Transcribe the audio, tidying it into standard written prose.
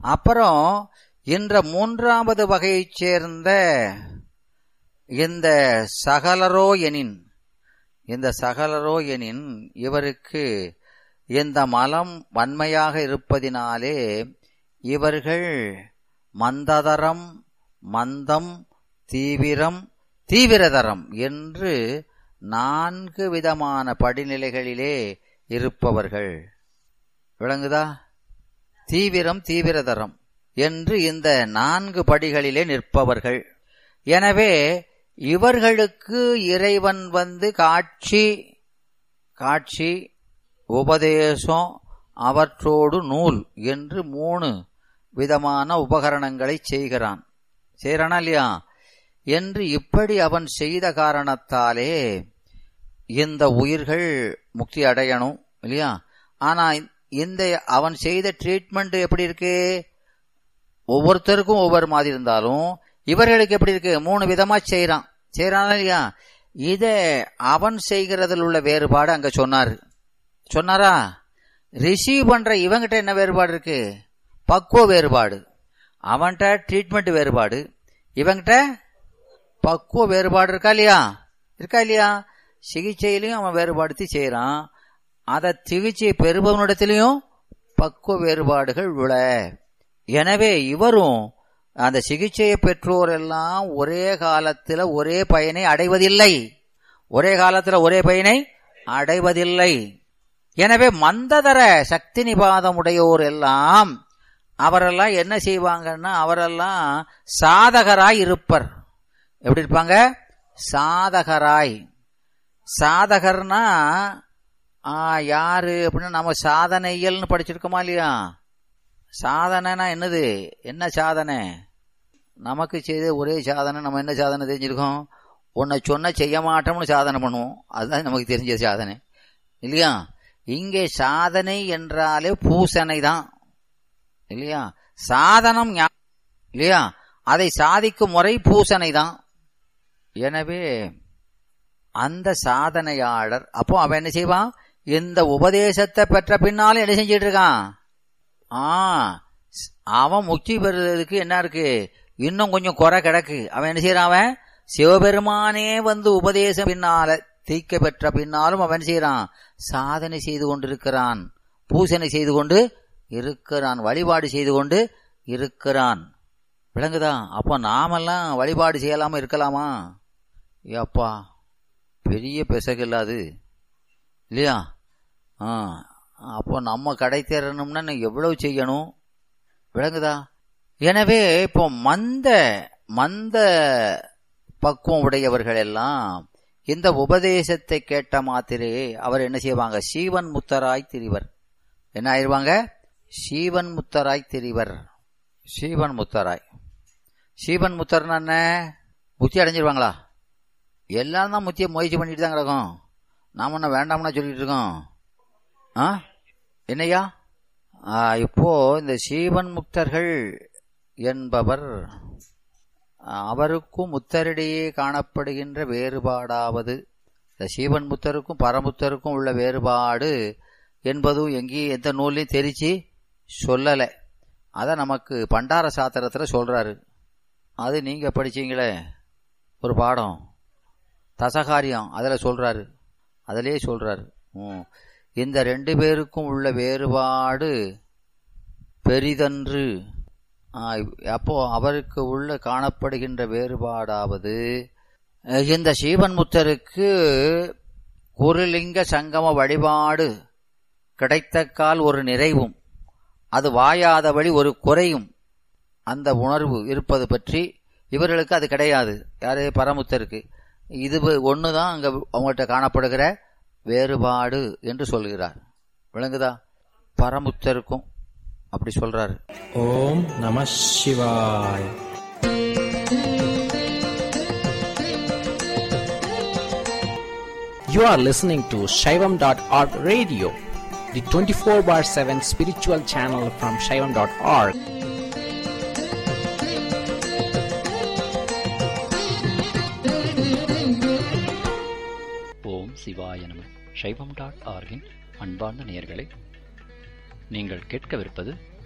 அப்புறம் இந்த மூன்றாவது வகையைச் சேர்ந்த இந்த சகலரோ எனின் இவருக்கு இந்த மலம் வன்மையாக இருப்பதினாலே இவர்கள் மந்ததரம், மந்தம், தீவிரம், தீவிரதரம் என்று 4 விதமான படிநிலைகளிலே இருப்பவர்கள். விளங்குதா? தீவிரம், தீவிரதரம் என்று இந்த 4 படிகளிலே நிற்பவர்கள். எனவே இவர்களுக்கு இறைவன் காட்சி, உபதேசம், அவற்றோடு நூல் என்று 3 விதமான உபகரணங்களை செய்கிறானா இல்லையா என்று இப்படி அவன் செய்த காரணத்தாலே இந்த உயிர்கள் முக்தி அடையணும் இல்லையா. ஆனா இந்த அவன் செய்த ட்ரீட்மெண்ட் எப்படி இருக்கு? ஒவ்வொருத்தருக்கும் ஒவ்வொரு மாதிரி இருந்தாலும் இவர்களுக்கு எப்படி இருக்கு? 3 விதமா செய்யறானா இல்லையா. இத அவன் செய்கிறதில் உள்ள வேறுபாடு அங்க சொன்னாரா? ரிசீவ் பண்ற இவங்கிட்ட என்ன வேறுபாடு இருக்கு? பக்குவ வேறுபாடு. அவன்கிட்ட ட்ரீட்மெண்ட் வேறுபாடு, இவங்கிட்ட பக்குவ வேறுபாடு இருக்கா இல்லையா? சிகிச்சையிலையும் அவன் வேறுபாடுத்தி செய்யறான். அதை சிகிச்சை பெறுபவனிடத்திலையும் பக்குவ வேறுபாடுகள் உள்ள. எனவே இவரும் அந்த சிகிச்சையை பெற்றோர் எல்லாம் ஒரே காலத்தில் ஒரே பயனை அடைவதில்லை. எனவே மந்ததர சக்தி நிபாதம் உடையோர் எல்லாம் அவரெல்லாம் என்ன செய்வாங்கன்னா, அவரெல்லாம் சாதகராய் இருப்பர். எப்படி இருப்பாங்க? சாதகர்னா யாரு அப்படின்னா, நம்ம சாதனையல்னு படிச்சிருக்கோமா இல்லையா? சாதனைனா என்னது? என்ன சாதனை? நமக்கு செய்த ஒரே சாதனை நம்ம என்ன சாதனை தெரிஞ்சிருக்கோம்? உன்னை சொன்ன செய்ய மாட்டோம்னு சாதனை பண்ணுவோம். அதுதான் நமக்கு தெரிஞ்ச சாதனை இல்லையா? இங்கே சாதனை என்றாலே பூசனை தான் இல்லையா? சாதனம் இல்லையா? அதை சாதிக்கும் முறை பூசனை தான். எனவே அந்த சாதனையாளர் அப்போ அவன் என்ன செய்வான்? இந்த உபதேசத்தை பெற்ற பின்னாலும் என்ன செஞ்சிட்டு இருக்கான்? அவன் முக்தி பெறுறதுக்கு என்ன இருக்கு? இன்னும் கொஞ்சம் குறை கிடக்கு. அவன் என்ன செய்யறான்? அவன் சிவபெருமானே உபதேசம் பின்னால தீக்க பெற்ற பின்னாலும் அவன் செய்யறான்? சாதனை செய்து கொண்டிருக்கிறான், பூசனை செய்து கொண்டு இருக்கிறான், வழிபாடு செய்து கொண்டு இருக்கிறான். விளங்குதா? அப்போ நாமெல்லாம் வழிபாடு செய்யலாமா இருக்கலாமா? ஏப்பா பெரிய பெசகு இல்லாது இல்லையா? அப்போ நம்ம கடை தேரணும்னா எவ்வளவு செய்யணும்? விளங்குதா? எனவே இப்போ மந்த பக்குவம் உடையவர்கள் எல்லாம் இந்த உபதேசத்தை கேட்ட மாத்திரே அவர் என்ன செய்வாங்க? சீவன் முத்தராய் திரிவர். என்ன ஆயிடுவாங்க? சீவன் முத்தராய் திரிவர். சீவன் முத்தர்னா என்ன? முத்தி அடைஞ்சிருவாங்களா? எல்லாரும் தான் முத்தியை முயற்சி பண்ணிட்டு தான் கிடக்கும். நாம என்ன வேண்டாம்னா சொல்லிட்டு இருக்கோம். என்னையா? இப்போ இந்த சீவன் முக்தர்கள் என்பவர் அவருக்கும் முத்தரிடையே காணப்படுகின்ற வேறுபாடாவது, இந்த சீவன் முத்தருக்கும் பரமுத்தருக்கும் உள்ள வேறுபாடு என்பதும் எங்கேயும் எந்த நூல்லையும் தெரிச்சு சொல்லலை. அதை நமக்கு பண்டார சாத்திரத்தில் சொல்றாரு. அது நீங்க படிச்சீங்களே ஒரு பாடம் தசகாரியம், அதில் சொல்றாரு. அதிலே சொல்றாரு இந்த 2 பேருக்கும் உள்ள வேறுபாடு பெரிதன்று. அப்போ அவருக்கு உள்ள காணப்படுகின்ற வேறுபாடாவது, இந்த சீவன் முத்தருக்கு குருலிங்க சங்கம வழிபாடு கிடைத்தக்கால் ஒரு நிறைவும், அது வாயாத வழி ஒரு குறையும் அந்த உணர்வு இருப்பது பற்றி இவர்களுக்கு அது கிடையாது. யாரு? பரமுத்தருக்கு. இது ஒண்ணுதான் அங்க அவங்கள்ட்ட காணப்படுகிற வேறுபாடு என்று சொல்கிறார். விளங்குதா? பரமுத்தருக்கும் அப்படி சொல்றாரு. ஓம் நம சிவாய். You are listening to Shaivam.org radio, the 24/7 spiritual channel from Shaivam.org. ஓம் சிவாய நம. Shaivam.org-இன் அன்பார்ந்த நேயர்களே, நீங்கள் கேட்கவிருப்பது